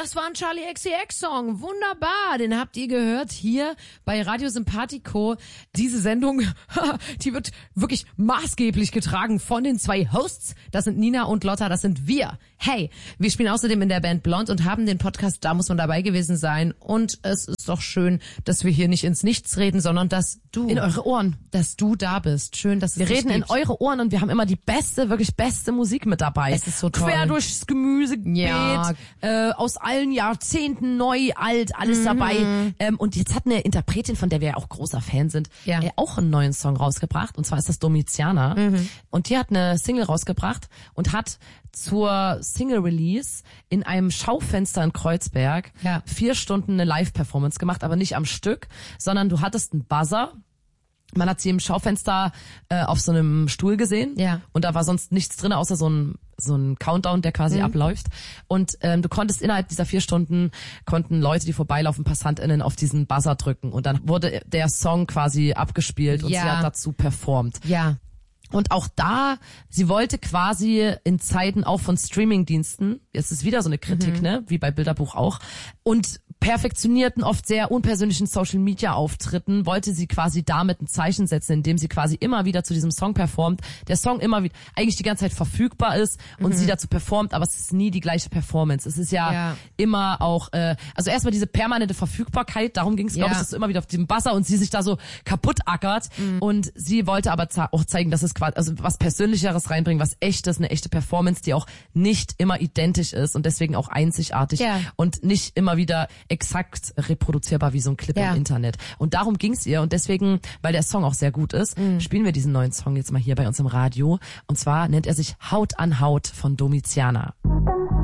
Das war ein Charli XCX-Song. Wunderbar. Den habt ihr gehört hier bei Radio Sympathico. Diese Sendung, die wird wirklich maßgeblich getragen von den zwei Hosts. Das sind Nina und Lotta, das sind wir. Hey, wir spielen außerdem in der Band Blond und haben den Podcast Da muss man dabei gewesen sein. Und es ist doch schön, dass wir hier nicht ins Nichts reden, sondern dass du... In eure Ohren. Dass du da bist. Schön, dass es Wir reden dich in gibt. eure Ohren und wir haben immer die beste, wirklich beste Musik mit dabei. Es ist so toll. Quer durchs Gemüsebeet, Ja. aus allen Jahrzehnten, neu, alt, alles dabei. Und jetzt hat eine Interpretin, von der wir ja auch großer Fan sind, Ja. auch einen neuen Song rausgebracht. Und zwar ist das Domiziana. Und die hat eine Single rausgebracht und hat zur Single-Release in einem Schaufenster in Kreuzberg 4 Stunden eine Live-Performance gemacht, aber nicht am Stück, sondern du hattest einen Buzzer. Man hat sie im Schaufenster auf so einem Stuhl gesehen. Ja. Und da war sonst nichts drin, außer so ein Countdown, der quasi abläuft. Und du konntest innerhalb dieser 4 Stunden, konnten Leute, die vorbeilaufen, PassantInnen auf diesen Buzzer drücken. Und dann wurde der Song quasi abgespielt und sie hat dazu performt. Ja. Und auch da, sie wollte quasi in Zeiten auch von Streamingdiensten, es ist wieder so eine Kritik, ne, wie bei Bilderbuch auch, und perfektionierten, oft sehr unpersönlichen Social-Media-Auftritten, wollte sie quasi damit ein Zeichen setzen, indem sie quasi immer wieder zu diesem Song performt, der Song immer wieder eigentlich die ganze Zeit verfügbar ist und sie dazu performt, aber es ist nie die gleiche Performance. Es ist ja immer auch, also erstmal diese permanente Verfügbarkeit, darum ging es, glaube ich, dass du immer wieder auf diesem Buzzer und sie sich da so kaputt ackert und sie wollte aber auch zeigen, dass es quasi, also was Persönlicheres reinbringen, was Echtes, eine echte Performance, die auch nicht immer identisch ist und deswegen auch einzigartig und nicht immer wieder exakt reproduzierbar wie so ein Clip im Internet. Und darum ging's ihr und deswegen, weil der Song auch sehr gut ist, spielen wir diesen neuen Song jetzt mal hier bei uns im Radio. Und zwar nennt er sich Haut an Haut von Domiziana.